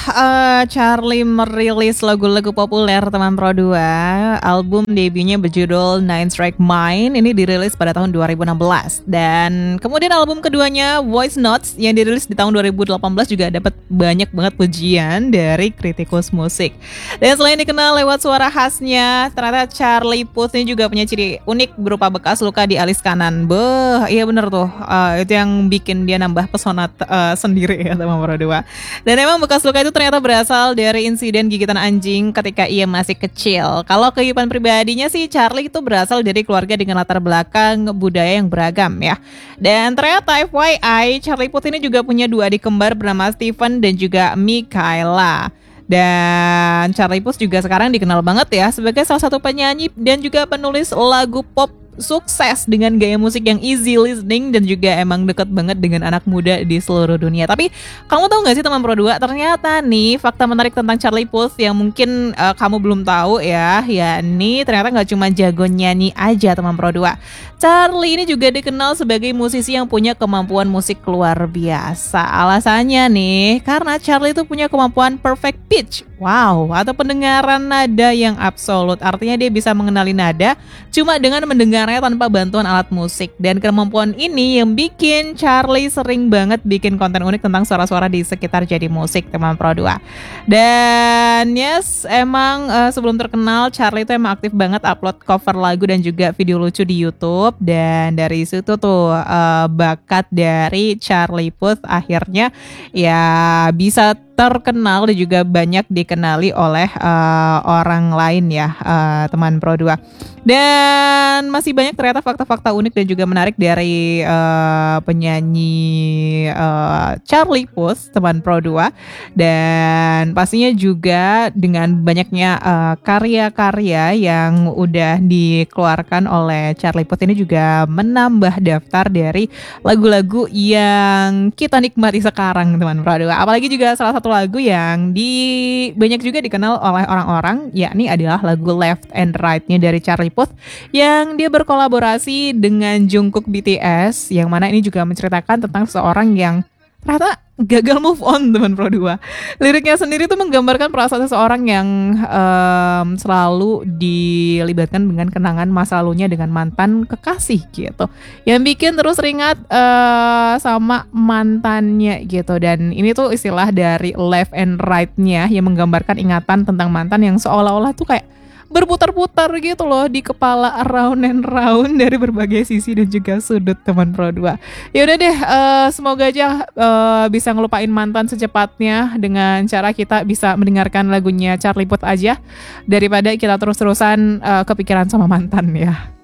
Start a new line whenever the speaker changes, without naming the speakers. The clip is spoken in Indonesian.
Charlie merilis lagu-lagu populer teman Pro 2. Album debutnya berjudul Nine Strike Mind ini dirilis pada tahun 2016. Dan kemudian album keduanya Voice Notes yang dirilis di tahun 2018 juga dapat banyak banget pujian dari kritikus musik. Dan selain dikenal lewat suara khasnya, ternyata Charlie Puth ini juga punya ciri unik berupa bekas luka di alis kanan. Iya bener tuh, itu yang bikin dia nambah pesona sendiri ya teman Pro 2. Dan emang bekas luka itu ternyata berasal dari insiden gigitan anjing ketika ia masih kecil. Kalau kehidupan pribadinya sih, Charlie itu berasal dari keluarga dengan latar belakang budaya yang beragam ya. Dan ternyata FYI, Charlie Puth ini juga punya dua adik kembar bernama Stephen dan juga Michaela. Dan Charlie Puth juga sekarang dikenal banget ya sebagai salah satu penyanyi dan juga penulis lagu pop sukses dengan gaya musik yang easy listening dan juga emang deket banget dengan anak muda di seluruh dunia. Tapi kamu tahu gak sih teman Pro 2, ternyata nih fakta menarik tentang Charlie Puth yang mungkin kamu belum tahu ya, yakni ternyata gak cuma jago nyanyi aja teman Pro 2. Charlie ini juga dikenal sebagai musisi yang punya kemampuan musik luar biasa. Alasannya nih, karena Charlie itu punya kemampuan perfect pitch. Wow, atau pendengaran nada yang absolut. Artinya dia bisa mengenali nada cuma dengan mendengarnya tanpa bantuan alat musik. Dan kemampuan ini yang bikin Charlie sering banget bikin konten unik tentang suara-suara di sekitar jadi musik teman Pro 2. Dan yes, emang sebelum terkenal Charlie itu emang aktif banget upload cover lagu dan juga video lucu di YouTube. Dan dari situ tuh bakat dari Charlie Puth akhirnya ya bisa terkenal dan juga banyak dikenali oleh orang lain ya teman Pro 2. Dan masih banyak ternyata fakta-fakta unik dan juga menarik dari penyanyi Charlie Puth teman Pro 2. Dan pastinya juga dengan banyaknya karya-karya yang udah dikeluarkan oleh Charlie Puth ini juga menambah daftar dari lagu-lagu yang kita nikmati sekarang teman Pro 2. Apalagi juga salah satu lagu yang banyak juga dikenal oleh orang-orang, yakni adalah lagu Left and Right-nya dari Charlie Puth yang dia berkolaborasi dengan Jungkook BTS, yang mana ini juga menceritakan tentang seorang yang ternyata gagal move on teman Pro 2. Liriknya sendiri tuh menggambarkan perasaan seseorang yang selalu dilibatkan dengan kenangan masa lalunya dengan mantan kekasih gitu, yang bikin terus teringat sama mantannya gitu. Dan ini tuh istilah dari left and right-nya yang menggambarkan ingatan tentang mantan yang seolah-olah tuh kayak berputar-putar gitu loh di kepala, round and round dari berbagai sisi dan juga sudut teman Pro 2. Ya udah deh, semoga aja bisa ngelupain mantan secepatnya dengan cara kita bisa mendengarkan lagunya Charlie Puth aja daripada kita terus-terusan kepikiran sama mantan ya.